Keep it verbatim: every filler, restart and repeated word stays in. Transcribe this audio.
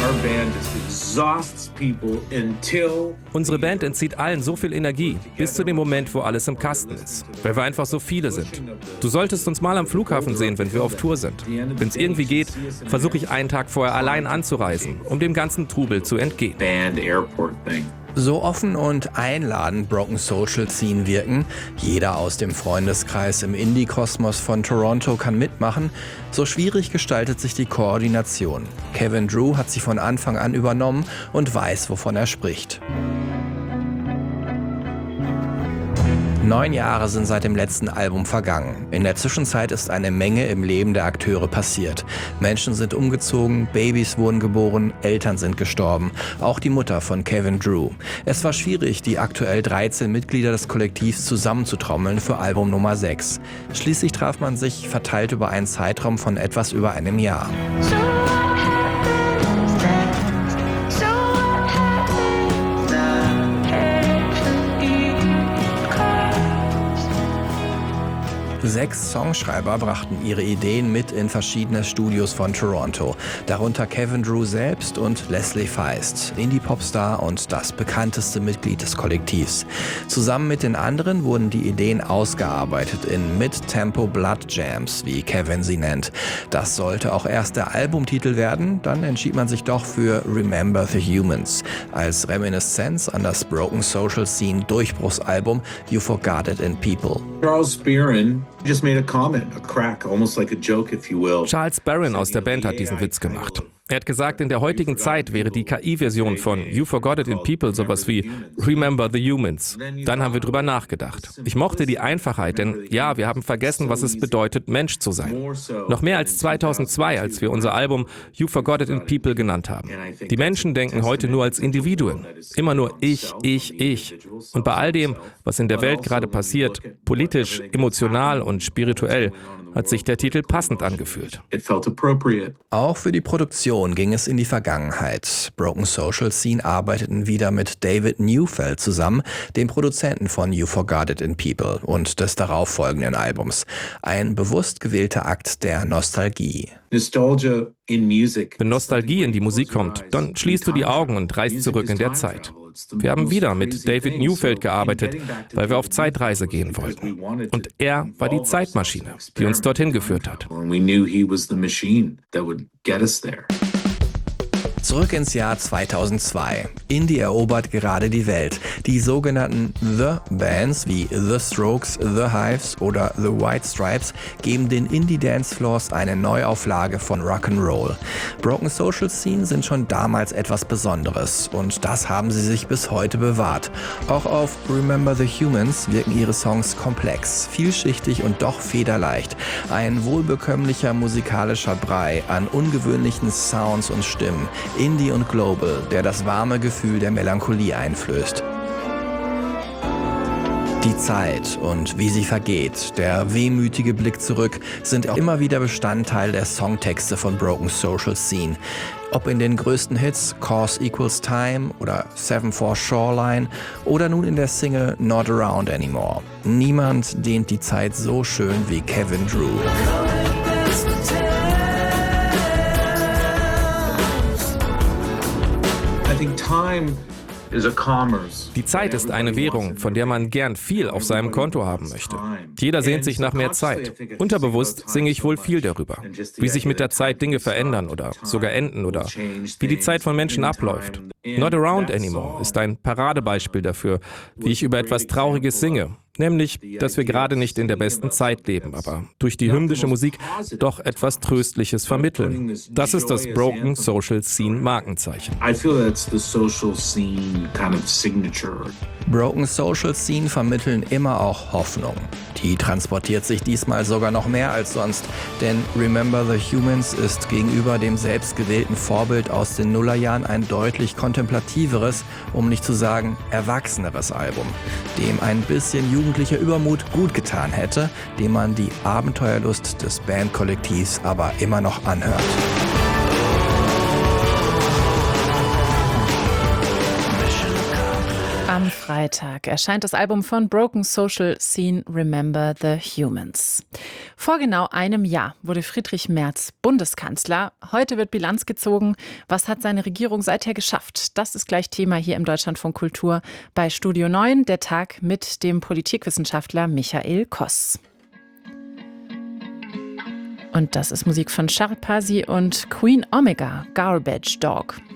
Unsere Band entzieht allen so viel Energie, bis zu dem Moment, wo alles im Kasten ist. Weil wir einfach so viele sind. Du solltest uns mal am Flughafen sehen, wenn wir auf Tour sind. Wenn es irgendwie geht, versuche ich einen Tag vorher allein anzureisen, um dem ganzen Trubel zu entgehen. So offen und einladend Broken Social Scene wirken, jeder aus dem Freundeskreis im Indie-Kosmos von Toronto kann mitmachen, so schwierig gestaltet sich die Koordination. Kevin Drew hat sie von Anfang an übernommen und weiß, wovon er spricht. Neun Jahre sind seit dem letzten Album vergangen. In der Zwischenzeit ist eine Menge im Leben der Akteure passiert. Menschen sind umgezogen, Babys wurden geboren, Eltern sind gestorben. Auch die Mutter von Kevin Drew. Es war schwierig, die aktuell dreizehn Mitglieder des Kollektivs zusammenzutrommeln für Album Nummer sechs. Schließlich traf man sich verteilt über einen Zeitraum von etwas über einem Jahr. Sechs Songschreiber brachten ihre Ideen mit in verschiedene Studios von Toronto, darunter Kevin Drew selbst und Leslie Feist, Indie-Popstar und das bekannteste Mitglied des Kollektivs. Zusammen mit den anderen wurden die Ideen ausgearbeitet in Mid-Tempo-Blood-Jams, wie Kevin sie nennt. Das sollte auch erst der Albumtitel werden, dann entschied man sich doch für Remember the Humans, als Reminiszenz an das Broken Social Scene Durchbruchsalbum You Forgot It in People. Charles Barron just made a comment, a crack, almost like a joke, if you will. Charles Barron aus der Band hat diesen Witz gemacht. Er hat gesagt, in der heutigen Zeit wäre die K I-Version von You Forgot It in People sowas wie Remember the Humans. Dann haben wir drüber nachgedacht. Ich mochte die Einfachheit, denn ja, wir haben vergessen, was es bedeutet, Mensch zu sein. Noch mehr als zweitausendzwei, als wir unser Album You Forgot It in People genannt haben. Die Menschen denken heute nur als Individuen. Immer nur ich, ich, ich. Und bei all dem, was in der Welt gerade passiert, politisch, emotional und spirituell, hat sich der Titel passend angefühlt. Auch für die Produktion ging es in die Vergangenheit. Broken Social Scene arbeiteten wieder mit David Neufeld zusammen, dem Produzenten von You Forgot It in People und des darauffolgenden Albums. Ein bewusst gewählter Akt der Nostalgie. Wenn Nostalgie in die Musik kommt, dann schließt du die Augen und reist zurück in der Zeit. Wir haben wieder mit David Neufeld gearbeitet, weil wir auf Zeitreise gehen wollten. Und er war die Zeitmaschine, die uns dorthin geführt hat. Zurück ins Jahr zweitausendzwei. Indie erobert gerade die Welt. Die sogenannten The-Bands wie The Strokes, The Hives oder The White Stripes geben den Indie-Dancefloors eine Neuauflage von Rock'n'Roll. Broken Social Scene sind schon damals etwas Besonderes und das haben sie sich bis heute bewahrt. Auch auf Remember the Humans wirken ihre Songs komplex, vielschichtig und doch federleicht. Ein wohlbekömmlicher musikalischer Brei an ungewöhnlichen Sounds und Stimmen. Indie und Global, der das warme Gefühl der Melancholie einflößt. Die Zeit und wie sie vergeht, der wehmütige Blick zurück, sind auch immer wieder Bestandteil der Songtexte von Broken Social Scene. Ob in den größten Hits Cause Equals Time oder seven four Shoreline oder nun in der Single Not Around Anymore. Niemand dehnt die Zeit so schön wie Kevin Drew. Die Zeit ist eine Währung, von der man gern viel auf seinem Konto haben möchte. Jeder sehnt sich nach mehr Zeit. Unterbewusst singe ich wohl viel darüber, wie sich mit der Zeit Dinge verändern oder sogar enden oder wie die Zeit von Menschen abläuft. Not Around Anymore ist ein Paradebeispiel dafür, wie ich über etwas Trauriges singe. Nämlich, dass wir gerade nicht in der besten Zeit leben, aber durch die hymnische Musik doch etwas Tröstliches vermitteln. Das ist das Broken Social Scene Markenzeichen. Broken Social Scene vermitteln immer auch Hoffnung. Die transportiert sich diesmal sogar noch mehr als sonst, denn Remember the Humans ist gegenüber dem selbstgewählten Vorbild aus den Nullerjahren ein deutlich kontemplativeres, um nicht zu sagen erwachseneres Album, dem ein bisschen jugendlicher Übermut gut getan hätte, dem man die Abenteuerlust des Bandkollektivs aber immer noch anhört. Am Freitag erscheint das Album von Broken Social Scene Remember the Humans. Vor genau einem Jahr wurde Friedrich Merz Bundeskanzler. Heute wird Bilanz gezogen. Was hat seine Regierung seither geschafft? Das ist gleich Thema hier im Deutschlandfunk Kultur bei Studio neun, der Tag mit dem Politikwissenschaftler Michael Koss. Und das ist Musik von Sharpasi und Queen Omega, Garbage Dog.